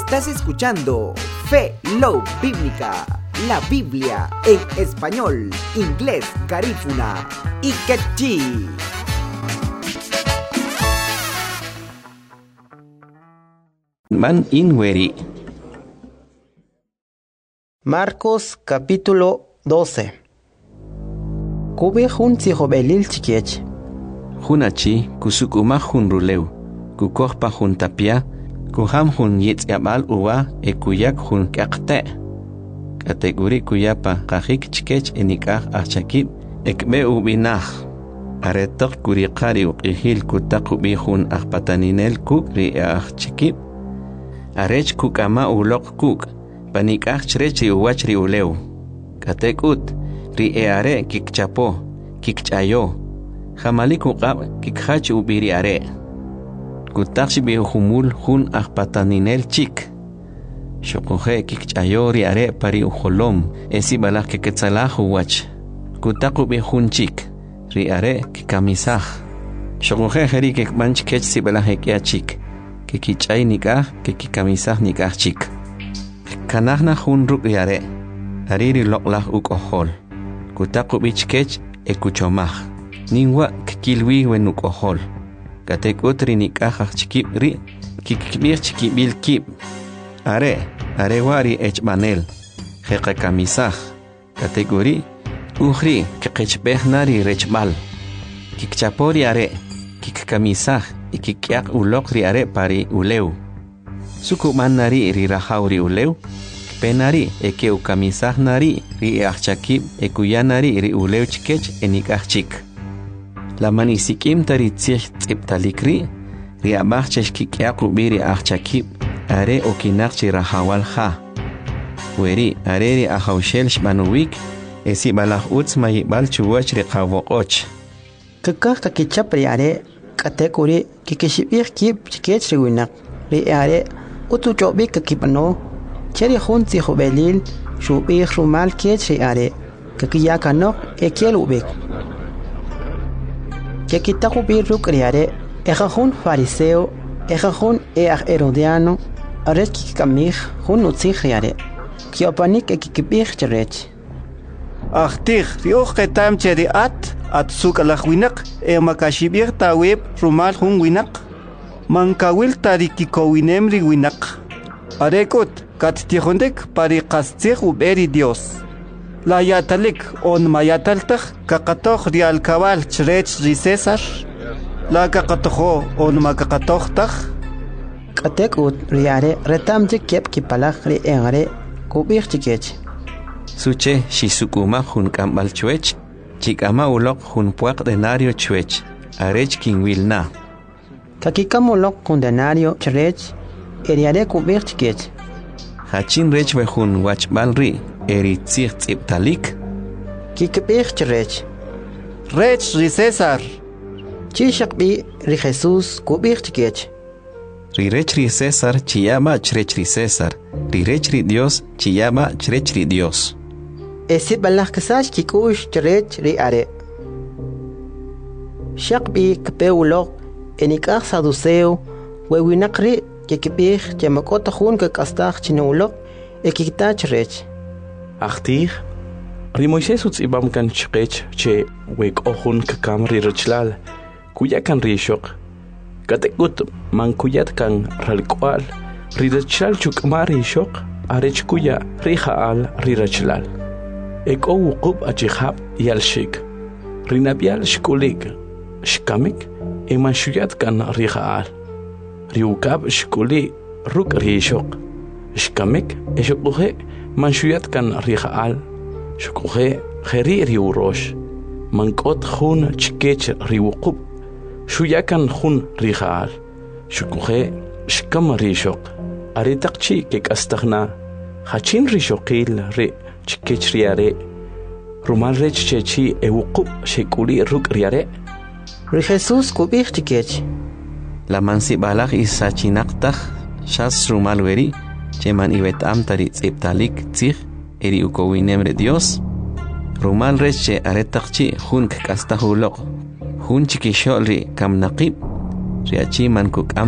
Estás escuchando Fe Love Bíblica, la Biblia en español, inglés, garífuna y quechí. Man Inweri. Marcos capítulo 12. Kube hun tihobelil chikiech. Hunachi kusukuma hun ruleu, kukohpa hun tapia, kuham hun yetziabal uwa kuyak hun kakte. Kategori kuyapa kahik chikech enikah achakib ekbe ubinah. Aretok kurikari ukihil kutakubi hun ahpataninel kuk ri chikib. Arech kukama ulok kuk, panikah chrechi uwachri uleu. Katekut, ri are kikchapo, kikchayo. Jamali kukab kikhach ubiri are. Kutakshi humul hun ahpataninel chik. Shokohe kikchayo ri are pari uholom, esi balak keketzalah uwach. Kutakubi hun chik, ri are kikamisah. Shokohe heri kekmanch kech si balak hekia chik. Kikichay nikah, kikikamisah nikah chik. Kanahna hun ruk yare, ariri loklah ukohol. Kutakubich kech ekuchomah. Ningwa kikilwi wen ukohol. Katek utri nikah chikib ri, kikibir chikibil kib. Are wari echmanel. Kekakamisah. Kategori, uhri kekechbeh nari rechbal. Kikchapori are, kikikamisah. Ikikyak ulok ri are pari uleu. Sukuman nari ri rahauri uleu. Penari eke ukamisah nari ri achakib ekuyanari ri uleu chikech enikah chik. Laman isikim tari tzich tziptalik ri abach chesh kikyak ubi ri achakib are okinak chi rahawal ha. Weri are ri ahaushel shmanuwik esi balah utz mayibal chuwach ri qawoqoch. Kakah kakichap ri are kategori kikishibir kib chikech riwinak ri are utu chobik kakipano cheri hun tihobelil shubir rumal kech ri are kakiyakanok ekiel ubik kekitakubir ruk ri are hun fariseo hun herodiano aret kikamih hun utzich ri are kiopanik ekikibir cherech Achtig rioch ketam cheri at suk alach winak makashibir taweb rumal hun winak mankawil tarikiko winemri winak arekot kat tihondek pari kastzig uberi Dios la yatalik on mayataltak kakatoch rial kabal chrech ri Cesar la kakatojo on makakatochtag katekut riare retam jikep kipalach ri engare kubir chikech Suche shisukuma hun kambal chuech. Chikama ulok hun puak denario chuech. Arech kingwilna. Kakikam ulok kun denario chrech. Eriare kubir chikech. Hachin rech we hun wachbalri. Eritzich tziptalik. Kikibir chrech. Rech ri Cesar. Chishakbi ri Jesus kubir chikech. Ri rech ri Cesar chiyama chrech ri Cesar. Ri rech ri Dios chiyama chrech ri Dios. Esi balak kasash kikush chrech ri are. Shakbi kpe ulok enikah saduseo wewinakri kikibir chamakota hun kakastach chinulok ekita chrech. Achtig ri Moisés utzibam kan chrech che wek ohun kakam ri rechlal kuyakan ri shok katekut man kuyat kan ralkwal ri rechlal chukmari shok arech kuya ri haal ri rechlal Eko wuqub achihab yalshik. Rinabial shkulik. Shkamik eman shuyat kan rihaal. Riukab shkuli ruk rishok. Shkamik eshukuhe man shuyat kan rihaal. Shukuhe kheri riurosh. Mankot hun chikech riwuqub. Shuyakan hun rihaal. Shukuhe shkam rishok. Aritakchi kek astagna. Hachin rishokil ri. Chikech riare rumal rech chechi ewuqub shekuli ruk riare ri Jesus kubir chikech la mansi balak isachinaqtaj shas rumal weri cheman ibetam tari tziptalik tzig eri ukowinemre Dios rumal rech che aretaqchi hun kastahulok hun chikishol ri kam naqib riachi man kukam